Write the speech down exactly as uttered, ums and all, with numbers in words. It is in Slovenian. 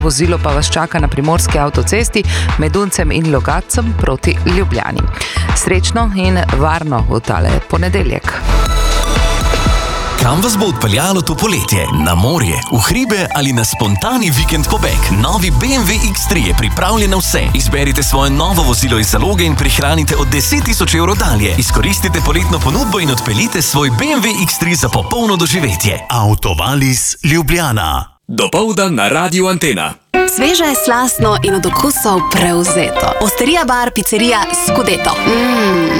Vozilo pa vas čaka na primorski avtocesti med Duncem in Logatcem proti Ljubljani. Srečno in varno v tale ponedeljek. Kam vas bo odpeljalo to poletje? Na morje, v hribe ali na spontani vikend pobeg? Novi B M W X tri je pripravljen na vse. Izberite svoje novo vozilo iz zaloge in prihranite od deset tisoč evrov dalje. Izkoristite poletno ponudbo in odpeljite svoj B M W X tri za popolno doživetje. Autovalis Ljubljana. Dopoldan na Radiu Antena. Sveže, slastno in od okusov prevzeto. Osterija bar, picerija Scudetto. Mmm.